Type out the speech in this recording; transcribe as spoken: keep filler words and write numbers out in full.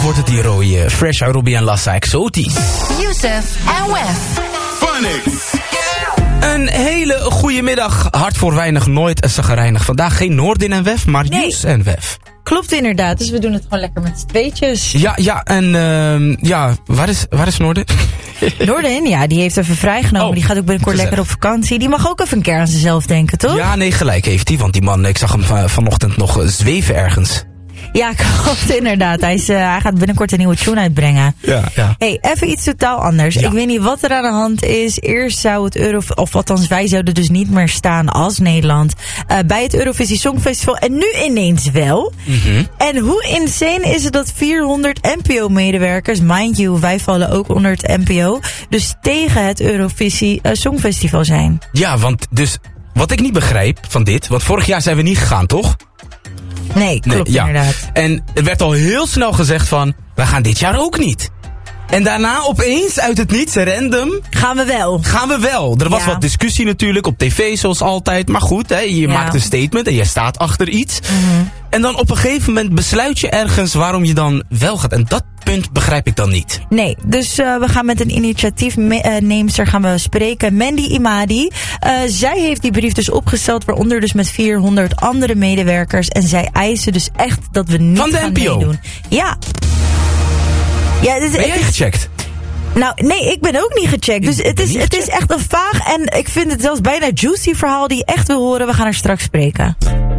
Of wordt het die rode? Fresh, Arubi en Lassa Exotisch. Youssef en Wef. Phonics. Een hele goede middag. Hart voor weinig, nooit zagrijnig. Vandaag geen Noordin en Wef, maar Nee. Jus en Wef. Klopt inderdaad, dus we doen het gewoon lekker met z'n tweetjes. Ja, ja, en uh, ja, waar is, waar is Noordin? Noordin, ja, die heeft even vrijgenomen. Oh, die gaat ook binnenkort gezellig. lekker op vakantie. Die mag ook even een keer aan zichzelf denken, toch? Ja, nee, gelijk heeft hij. Want die man, ik zag hem van, vanochtend nog uh, zweven ergens. Ja, klopt inderdaad. Hij, is, uh, hij gaat binnenkort een nieuwe tune uitbrengen. Ja, ja. Hey, even iets totaal anders. Ja. Ik weet niet wat er aan de hand is. Eerst zou het Euro... Of althans, wij zouden dus niet meer staan als Nederland uh, bij het Eurovisie Songfestival. En nu ineens wel. Mm-hmm. En hoe insane is het dat vierhonderd N P O-medewerkers... Mind you, wij vallen ook onder het N P O... dus tegen het Eurovisie uh, Songfestival zijn. Ja, want dus, wat ik niet begrijp van dit... Want vorig jaar zijn we niet gegaan, toch? Nee, klopt Nee, ja. inderdaad. En er werd al heel snel gezegd van... we gaan dit jaar ook niet. En daarna opeens uit het niets, random... Gaan we wel. gaan we wel. Er was Ja. wat discussie natuurlijk op tv zoals altijd. Maar goed, hè, je Ja. maakt een statement en je staat achter iets. Mm-hmm. En dan op een gegeven moment besluit je ergens waarom je dan wel gaat. En dat punt begrijp ik dan niet. Nee, dus uh, we gaan met een initiatiefneemster gaan we spreken. Mandy Imadi. Uh, zij heeft die brief dus opgesteld, waaronder dus met vierhonderd andere medewerkers. En zij eisen dus echt dat we niet Van de gaan N P O? meedoen. Ja. Ja, dit, Ben het jij is, gecheckt? nou, nee, ik ben ook niet gecheckt. Dus Ik het ben is, niet het is gecheckt. echt een vaag en ik vind het zelfs bijna juicy verhaal die je echt wil horen. We gaan er straks spreken.